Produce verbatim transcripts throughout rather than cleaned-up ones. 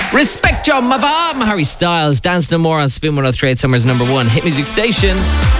Respect your mavam, Harry Styles. Dance No More on Spin one oh three, Summer's number one hit music station.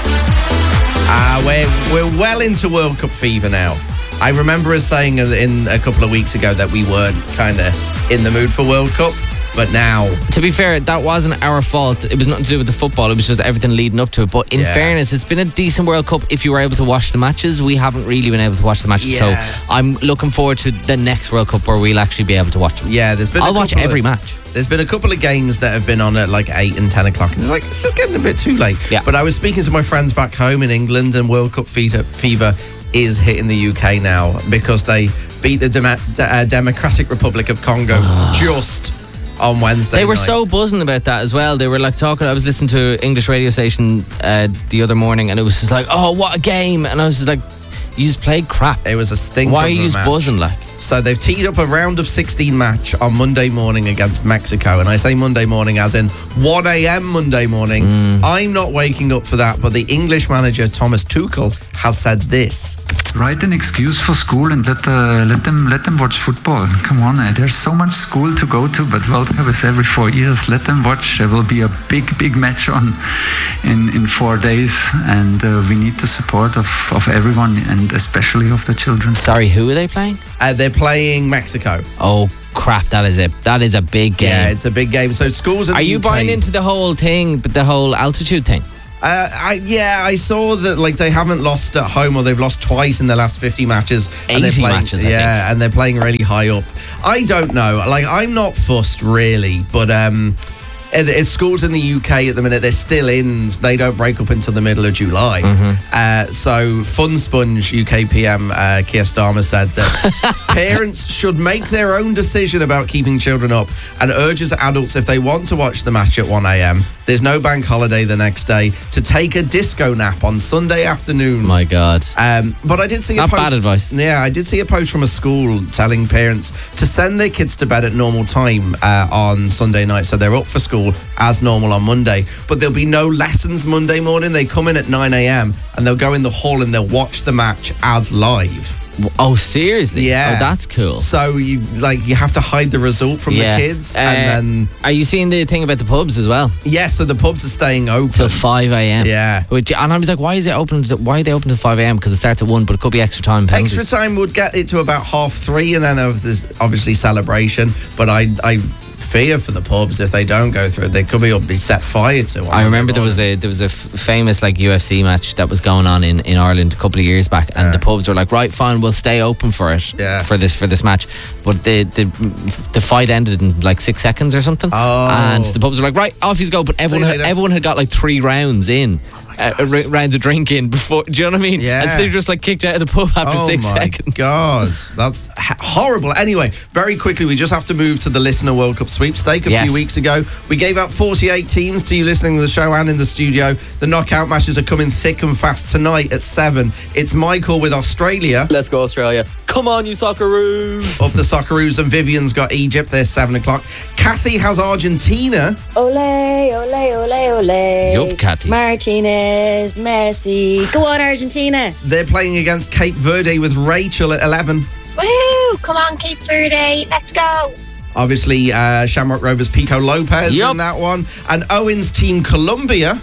Uh, we're, we're well into World Cup fever now. I remember us saying in a couple of weeks ago that we weren't kind of in the mood for World Cup. But now, to be fair, that wasn't our fault. It was nothing to do with the football. It was just everything leading up to it. But in yeah. fairness, it's been a decent World Cup if you were able to watch the matches. We haven't really been able to watch the matches. Yeah. So I'm looking forward to the next World Cup where we'll actually be able to watch them. Yeah, there's been I'll a watch every of, match. There's been a couple of games that have been on at like eight and ten o'clock. And it's like, it's just getting a bit too late. Yeah. But I was speaking to my friends back home in England, and World Cup fever, fever is hitting the U K now because they beat the Dem- uh, Democratic Republic of Congo just on Wednesday They were night. so buzzing about that as well. They were like talking, I was listening to an English radio station uh, the other morning, and it was just like, oh, what a game. And I was just like, you just played crap. It was a stinker. Why are of a you just match. buzzing like? So they've teed up a round of sixteen match on Monday morning against Mexico. And I say Monday morning as in one a.m. Monday morning. Mm. I'm not waking up for that, but the English manager, Thomas Tuchel, has said this. Write an excuse for school and let uh, let them let them watch football. Come on, uh, there's so much school to go to, but World Cup is every four years. Let them watch. There will be a big, big match on in, in four days, and uh, we need the support of, of everyone, and especially of the children. Sorry, who are they playing? Uh, they're playing Mexico. Oh crap! That is a that is a big game. Yeah, it's a big game. So schools in Are the you U K, buying into the whole thing, but the whole altitude thing? Uh, I, yeah, I saw that like they haven't lost at home, or they've lost twice in the last fifty matches. And they're eighty playing, matches, I yeah, think. and they're playing really high up. I don't know. Like, I'm not fussed really, but um, it's schools in the U K at the minute. They're still in. They don't break up until the middle of July. Mm-hmm. Uh, so Fun Sponge U K P M uh, Keir Starmer said that parents should make their own decision about keeping children up, and urges adults, if they want to watch the match at one a.m. there's no bank holiday the next day, to take a disco nap on Sunday afternoon. My God. Um, but I did see Not a post. bad advice. Yeah, I did see a post from a school telling parents to send their kids to bed at normal time uh, on Sunday night, so they're up for school as normal on Monday. But there'll be no lessons Monday morning. They come in at nine a.m. and they'll go in the hall and they'll watch the match as live. Oh, seriously? Yeah. Oh, that's cool. So you like you have to hide the result from Yeah. the kids, Uh, and then Are you seeing the thing about the pubs as well? yeah, so the pubs are staying open Till five a.m. Yeah. Which, and I was like, why is it open? To, why are they open till five a.m.? Because it starts at one, but it could be extra time penalties. Extra time would get it to about half three, and then of this obviously celebration. But I, I fear for the pubs if they don't go through. They could be be set fire to. I remember there was a there was a f- famous like U F C match that was going on in, in Ireland a couple of years back, and Yeah. the pubs were like, right, fine, we'll stay open for it, Yeah. for this for this match. But the the the fight ended in like six seconds or something, Oh. and the pubs were like, right, off you go. But everyone you had, later. everyone had got like three rounds in. Uh, r- rounds of drinking before, do you know what I mean? Yeah. And so they just like kicked out of the pub after oh six my seconds. God, that's h- horrible. Anyway, very quickly, we just have to move to the Listener World Cup sweepstake. A Yes. few weeks ago, we gave out forty-eight teams to you listening to the show and in the studio. The knockout matches are coming thick and fast tonight at seven. It's Michael with Australia. Let's go, Australia. Come on, you Socceroos. Up the Socceroos, and Vivian's got Egypt. They're seven o'clock. Kathy has Argentina. Ole, ole, ole, ole. Yup, Kathy. Martinez, Messi. Go on, Argentina. They're playing against Cape Verde with Rachel at eleven. Woo! Come on, Cape Verde. Let's go. Obviously, uh, Shamrock Rovers' Pico Lopez Yup. in that one. And Owen's team, Colombia.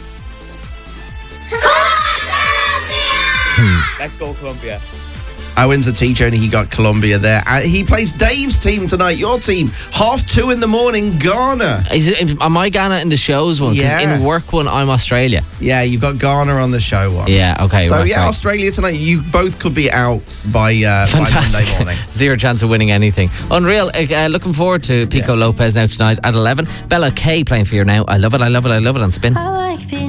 Let's go, Colombia. Owen's a teacher and he got Colombia there. Uh, he plays Dave's team tonight, your team. Half two in the morning, Ghana. Is it, am I Ghana in the shows one? 'Cause Yeah. in work one, I'm Australia. Yeah, you've got Ghana on the show one. Yeah, okay. So, right, yeah, right. Australia tonight. You both could be out by, uh, by Monday Fantastic. morning. Zero chance of winning anything. Unreal. Uh, uh, looking forward to Pico Yeah. Lopez now tonight at eleven. Bella K playing for you now. I love it, I love it, I love it on Spin. I like being